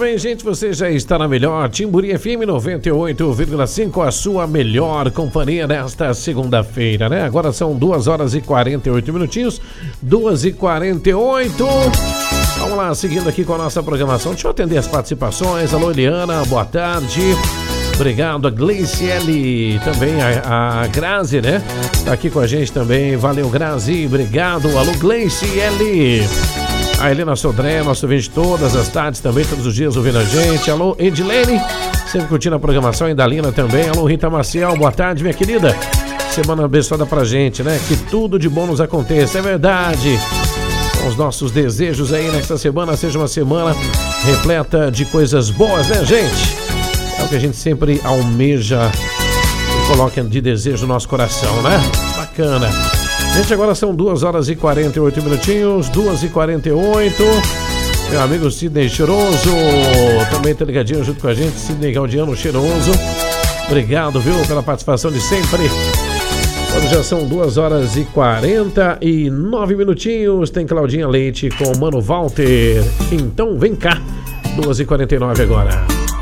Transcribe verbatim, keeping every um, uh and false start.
bem, gente? Você já está na melhor Timburi F M noventa e oito vírgula cinco, a sua melhor companhia nesta segunda-feira, né? Agora são duas horas e quarenta e oito minutinhos, duas e quarenta e oito. Vamos lá, seguindo aqui com a nossa programação. Deixa eu atender as participações. Alô, Eliana, boa tarde. Obrigado, a Gleiciele, também a, a Grazi, né? Tá aqui com a gente também. Valeu, Grazi, obrigado. Alô, Gleiciele. A Helena Sodré, nosso ouvinte todas as tardes também, todos os dias ouvindo a gente. Alô, Edilene, sempre curtindo a programação. Indalina também. Alô, Rita Maciel, boa tarde, minha querida. Semana abençoada pra gente, né? Que tudo de bom nos aconteça, é verdade. Os nossos desejos aí nesta semana seja uma semana repleta de coisas boas, né, gente? É o que a gente sempre almeja e coloca de desejo no nosso coração, né? Bacana. Gente, agora são duas horas e quarenta e oito minutinhos, duas e quarenta e oito. Meu amigo Sidney Cheiroso também tá ligadinho junto com a gente. Sidney Gaudiano Cheiroso, obrigado, viu, pela participação de sempre. Agora já são duas horas e quarenta e nove minutinhos. Tem Claudinha Leite com o Mano Walter. Então vem cá, duas e quarenta e nove agora.